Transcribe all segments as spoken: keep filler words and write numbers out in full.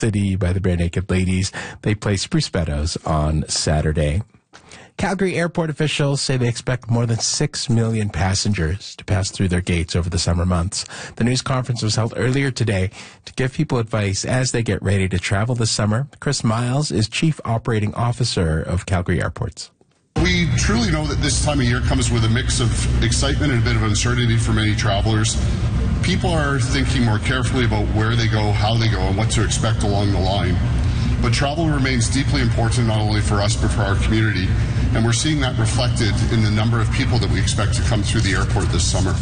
City by the Bare Naked Ladies. They play Spruce Meadows on Saturday. Calgary airport officials say they expect more than six million passengers to pass through their gates over the summer months. The news conference was held earlier today to give people advice as they get ready to travel this summer. Chris Miles is Chief Operating Officer of Calgary Airports. We truly know that this time of year comes with a mix of excitement and a bit of uncertainty for many travelers. People are thinking more carefully about where they go, how they go, and what to expect along the line. But travel remains deeply important not only for us but for our community, and we're seeing that reflected in the number of people that we expect to come through the airport this summer.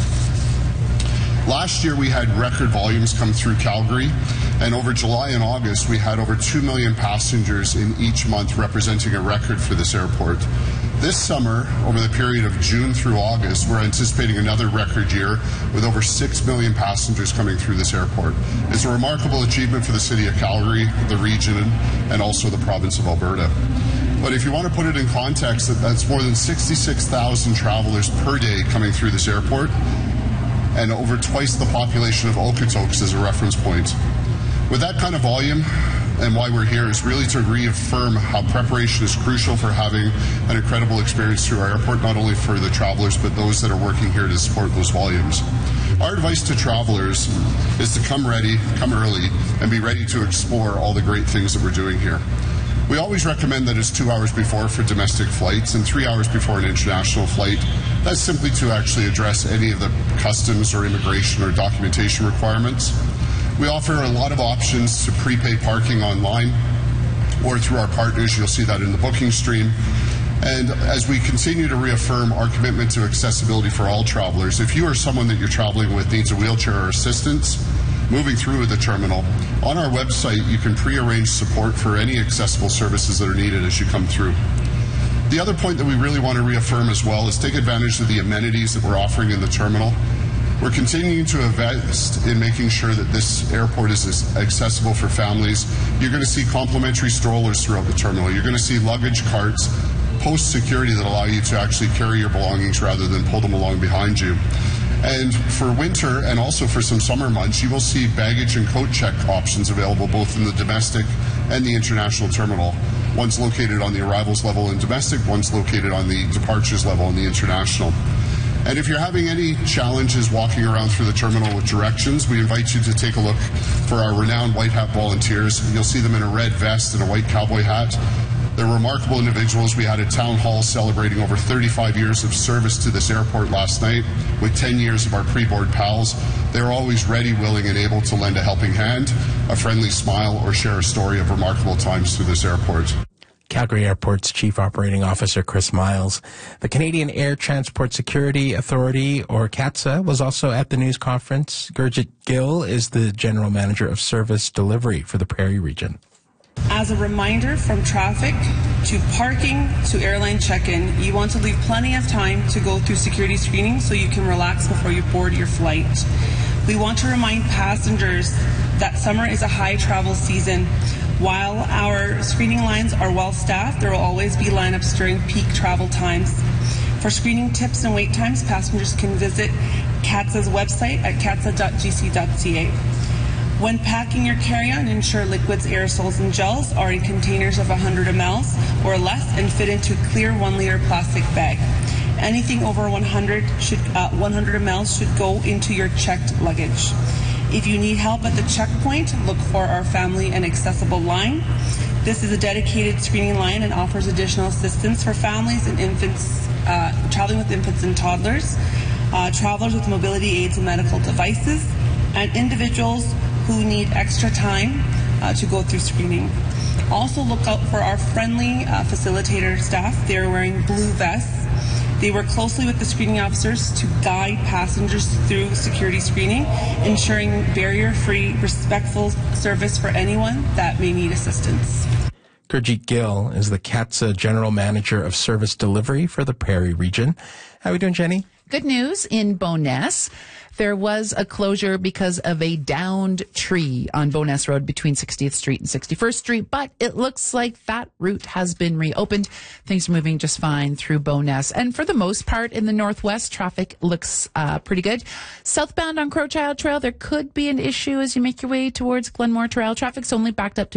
Last year we had record volumes come through Calgary, and over July and August we had over two million passengers in each month, representing a record for this airport. This summer, over the period of June through August, we're anticipating another record year with over six million passengers coming through this airport. It's a remarkable achievement for the city of Calgary, the region, and also the province of Alberta. But if you want to put it in context, that that's more than sixty-six thousand travelers per day coming through this airport, and over twice the population of Okotoks as a reference point. With that kind of volume, and why we're here is really to reaffirm how preparation is crucial for having an incredible experience through our airport, not only for the travelers, but those that are working here to support those volumes. Our advice to travelers is to come ready, come early, and be ready to explore all the great things that we're doing here. We always recommend that it's two hours before for domestic flights and three hours before an international flight. That's simply to actually address any of the customs or immigration or documentation requirements. We offer a lot of options to prepay parking online or through our partners. You'll see that in the booking stream. And as we continue to reaffirm our commitment to accessibility for all travelers, if you or someone that you're traveling with needs a wheelchair or assistance moving through the terminal, on our website you can pre-arrange support for any accessible services that are needed as you come through. The other point that we really want to reaffirm as well is take advantage of the amenities that we're offering in the terminal. We're continuing to invest in making sure that this airport is accessible for families. You're going to see complimentary strollers throughout the terminal. You're going to see luggage carts, post security that allow you to actually carry your belongings rather than pull them along behind you. And for winter and also for some summer months, you will see baggage and coat check options available both in the domestic and the international terminal. One's located on the arrivals level in domestic, one's located on the departures level in the international. And if you're having any challenges walking around through the terminal with directions, we invite you to take a look for our renowned White Hat volunteers. You'll see them in a red vest and a white cowboy hat. They're remarkable individuals. We had a town hall celebrating over thirty-five years of service to this airport last night with ten years of our pre-board pals. They're always ready, willing, and able to lend a helping hand, a friendly smile, or share a story of remarkable times through this airport. Calgary Airport's Chief Operating Officer Chris Miles. The Canadian Air Transport Security Authority, or CATSA, was also at the news conference. Gurjit Gill is the General Manager of Service Delivery for the Prairie region. As a reminder, from traffic to parking to airline check-in, you want to leave plenty of time to go through security screening so you can relax before you board your flight. We want to remind passengers that summer is a high travel season. While our screening lines are well staffed, there will always be lineups during peak travel times. For screening tips and wait times, passengers can visit CATSA's website at catsa dot g c dot c a. When packing your carry-on, ensure liquids, aerosols, and gels are in containers of one hundred milliliters or less and fit into a clear one liter plastic bag. Anything over one hundred should, uh, one hundred milliliters should go into your checked luggage. If you need help at the checkpoint, look for our Family and Accessible line. This is a dedicated screening line and offers additional assistance for families and infants, uh, traveling with infants and toddlers, uh, travelers with mobility aids and medical devices, and individuals who need extra time uh, to go through screening. Also look out for our friendly uh, facilitator staff. They are wearing blue vests. They work closely with the screening officers to guide passengers through security screening, ensuring barrier-free, respectful service for anyone that may need assistance. Gurjit Gill is the CATSA General Manager of Service Delivery for the Prairie region. How are we doing, Jenny? Good news in Bowness. There was a closure because of a downed tree on Bowness Road between sixtieth Street and sixty-first Street, but it looks like that route has been reopened. Things are moving just fine through Bowness. And for the most part in the northwest, traffic looks uh, pretty good. Southbound on Crowchild Trail, there could be an issue as you make your way towards Glenmore Trail. Traffic's only backed up to